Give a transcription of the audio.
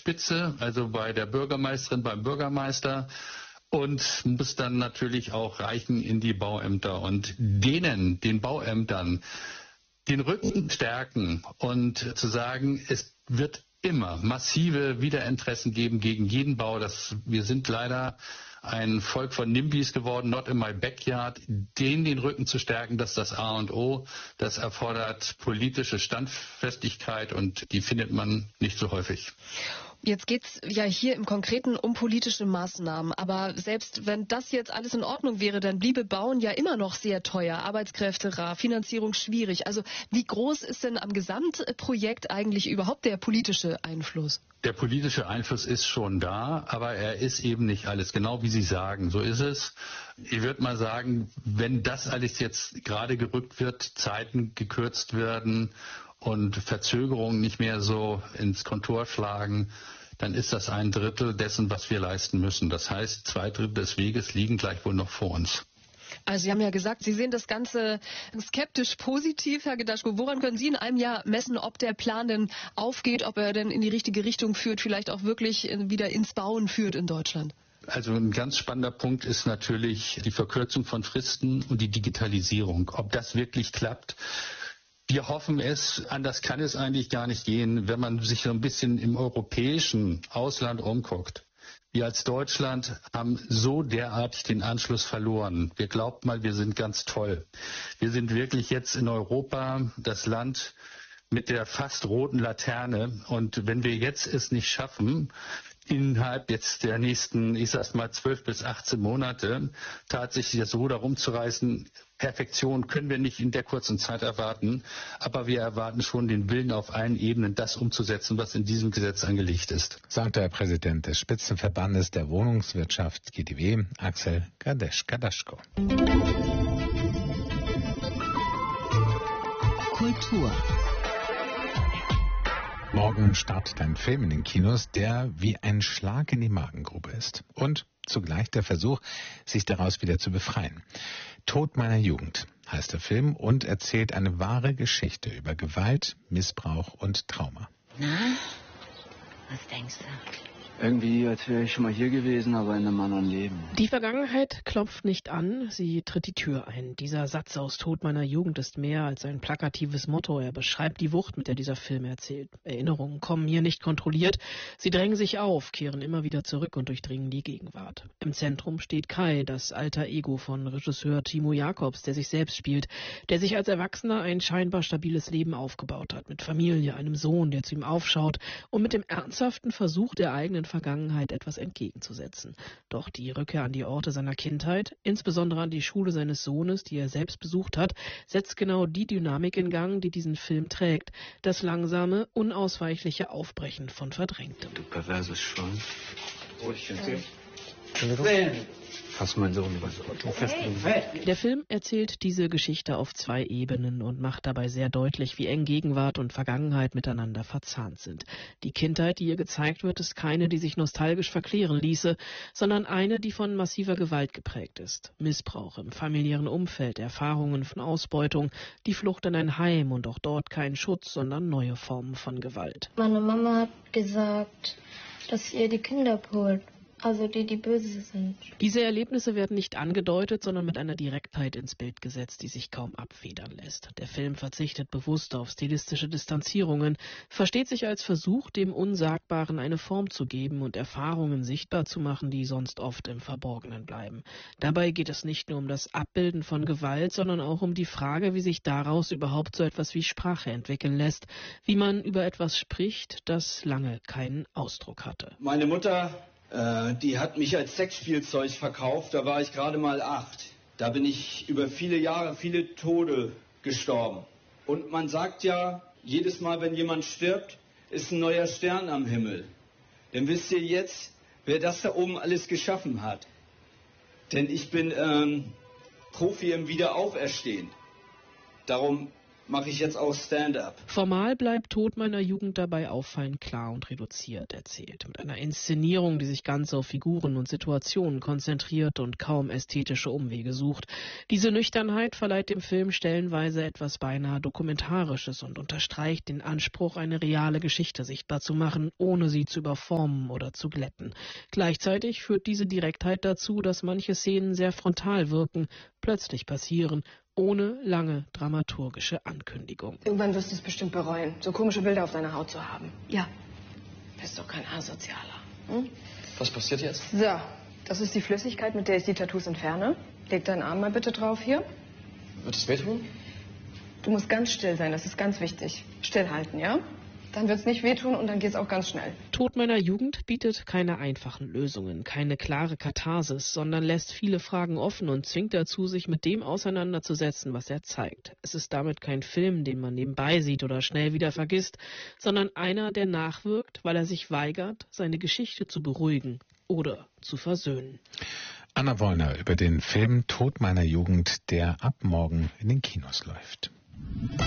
Spitze, also bei der Bürgermeisterin, beim Bürgermeister, und muss dann natürlich auch reichen in die Bauämter und den Bauämtern, den Rücken stärken und zu sagen, es wird immer massive Wiederinteressen geben gegen jeden Bau. Wir sind leider ein Volk von NIMBYs geworden, not in my backyard. Denen den Rücken zu stärken, das ist das A und O. Das erfordert politische Standfestigkeit und die findet man nicht so häufig. Jetzt geht's ja hier im Konkreten um politische Maßnahmen. Aber selbst wenn das jetzt alles in Ordnung wäre, dann bliebe Bauen ja immer noch sehr teuer. Arbeitskräfte rar, Finanzierung schwierig. Also wie groß ist denn am Gesamtprojekt eigentlich überhaupt der politische Einfluss? Der politische Einfluss ist schon da, aber er ist eben nicht alles. Genau wie Sie sagen, so ist es. Ich würde mal sagen, wenn das alles jetzt gerade gerückt wird, Zeiten gekürzt werden und Verzögerungen nicht mehr so ins Kontor schlagen, dann ist das 1/3 dessen, was wir leisten müssen. Das heißt, 2/3 des Weges liegen gleichwohl noch vor uns. Also Sie haben ja gesagt, Sie sehen das Ganze skeptisch positiv, Herr Gedaschko. Woran können Sie in einem Jahr messen, ob der Plan denn aufgeht, ob er denn in die richtige Richtung führt, vielleicht auch wirklich wieder ins Bauen führt in Deutschland? Also ein ganz spannender Punkt ist natürlich die Verkürzung von Fristen und die Digitalisierung. Ob das wirklich klappt, wir hoffen es, anders kann es eigentlich gar nicht gehen, wenn man sich so ein bisschen im europäischen Ausland umguckt. Wir als Deutschland haben so derartig den Anschluss verloren. Wir glaubt mal, wir sind ganz toll. Wir sind wirklich jetzt in Europa das Land mit der fast roten Laterne. Und wenn wir jetzt es nicht schaffen, innerhalb jetzt der nächsten, 12 bis 18 Monate tatsächlich das Ruder rumzureißen, Perfektion können wir nicht in der kurzen Zeit erwarten, aber wir erwarten schon den Willen auf allen Ebenen, das umzusetzen, was in diesem Gesetz angelegt ist. Sagt der Präsident des Spitzenverbandes der Wohnungswirtschaft GDW, Axel Kadaschko. Kultur. Morgen startet ein Film in den Kinos, der wie ein Schlag in die Magengrube ist. Und zugleich der Versuch, sich daraus wieder zu befreien. Tod meiner Jugend heißt der Film und erzählt eine wahre Geschichte über Gewalt, Missbrauch und Trauma. Na, was denkst du? Irgendwie, als wäre ich schon mal hier gewesen, aber in einem anderen Leben. Die Vergangenheit klopft nicht an, sie tritt die Tür ein. Dieser Satz aus Tod meiner Jugend ist mehr als ein plakatives Motto. Er beschreibt die Wucht, mit der dieser Film erzählt. Erinnerungen kommen hier nicht kontrolliert. Sie drängen sich auf, kehren immer wieder zurück und durchdringen die Gegenwart. Im Zentrum steht Kai, das alter Ego von Regisseur Timo Jacobs, der sich selbst spielt, der sich als Erwachsener ein scheinbar stabiles Leben aufgebaut hat. Mit Familie, einem Sohn, der zu ihm aufschaut und mit dem ernsthaften Versuch der eigenen Vergangenheit etwas entgegenzusetzen. Doch die Rückkehr an die Orte seiner Kindheit, insbesondere an die Schule seines Sohnes, die er selbst besucht hat, setzt genau die Dynamik in Gang, die diesen Film trägt. Das langsame, unausweichliche Aufbrechen von Verdrängtem. Du perverses Schwein. Fass meinen Sohn über. Der Film erzählt diese Geschichte auf 2 Ebenen und macht dabei sehr deutlich, wie eng Gegenwart und Vergangenheit miteinander verzahnt sind. Die Kindheit, die hier gezeigt wird, ist keine, die sich nostalgisch verklären ließe, sondern eine, die von massiver Gewalt geprägt ist. Missbrauch im familiären Umfeld, Erfahrungen von Ausbeutung, die Flucht in ein Heim und auch dort kein Schutz, sondern neue Formen von Gewalt. Meine Mama hat gesagt, dass ihr die Kinder abholt. Also die böse sind. Diese Erlebnisse werden nicht angedeutet, sondern mit einer Direktheit ins Bild gesetzt, die sich kaum abfedern lässt. Der Film verzichtet bewusst auf stilistische Distanzierungen, versteht sich als Versuch, dem Unsagbaren eine Form zu geben und Erfahrungen sichtbar zu machen, die sonst oft im Verborgenen bleiben. Dabei geht es nicht nur um das Abbilden von Gewalt, sondern auch um die Frage, wie sich daraus überhaupt so etwas wie Sprache entwickeln lässt, wie man über etwas spricht, das lange keinen Ausdruck hatte. Meine Mutter... die hat mich als Sexspielzeug verkauft, da war ich gerade mal 8. Da bin ich über viele Jahre, viele Tode gestorben. Und man sagt ja, jedes Mal, wenn jemand stirbt, ist ein neuer Stern am Himmel. Denn wisst ihr jetzt, wer das da oben alles geschaffen hat? Denn ich bin Profi im Wiederauferstehen. Darum mache ich jetzt auch Stand-up. Formal bleibt Tod meiner Jugend dabei auffallend klar und reduziert erzählt. Mit einer Inszenierung, die sich ganz auf Figuren und Situationen konzentriert und kaum ästhetische Umwege sucht. Diese Nüchternheit verleiht dem Film stellenweise etwas beinahe Dokumentarisches und unterstreicht den Anspruch, eine reale Geschichte sichtbar zu machen, ohne sie zu überformen oder zu glätten. Gleichzeitig führt diese Direktheit dazu, dass manche Szenen sehr frontal wirken, plötzlich passieren, ohne lange dramaturgische Ankündigung. Irgendwann wirst du es bestimmt bereuen, so komische Bilder auf deiner Haut zu haben. Ja. Bist doch kein Asozialer. Hm? Was passiert jetzt? So, das ist die Flüssigkeit, mit der ich die Tattoos entferne. Leg deinen Arm mal bitte drauf hier. Wird es wehtun? Du musst ganz still sein, das ist ganz wichtig. Stillhalten, ja? Dann wird es nicht wehtun und dann geht es auch ganz schnell. Tod meiner Jugend bietet keine einfachen Lösungen, keine klare Katharsis, sondern lässt viele Fragen offen und zwingt dazu, sich mit dem auseinanderzusetzen, was er zeigt. Es ist damit kein Film, den man nebenbei sieht oder schnell wieder vergisst, sondern einer, der nachwirkt, weil er sich weigert, seine Geschichte zu beruhigen oder zu versöhnen. Anna Wollner über den Film Tod meiner Jugend, der ab morgen in den Kinos läuft.